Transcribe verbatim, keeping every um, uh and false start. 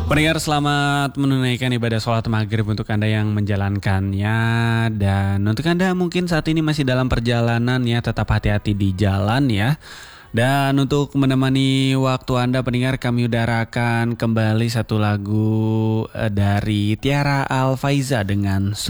Pendengar, selamat menunaikan ibadah sholat maghrib untuk Anda yang menjalankannya. Dan untuk Anda mungkin saat ini masih dalam perjalanan ya, tetap hati-hati di jalan ya. Dan untuk menemani waktu Anda pendengar, kami udarakan kembali satu lagu eh, dari Tiara Alfaiza dengan